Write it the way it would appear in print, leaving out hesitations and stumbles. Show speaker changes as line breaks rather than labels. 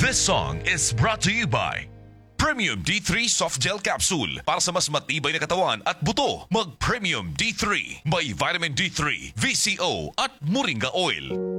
This song is brought to you by Premium D3 Soft Gel Capsule para sa mas matibay na katawan at buto. Mag Premium D3. May vitamin D3, VCO at Moringa Oil.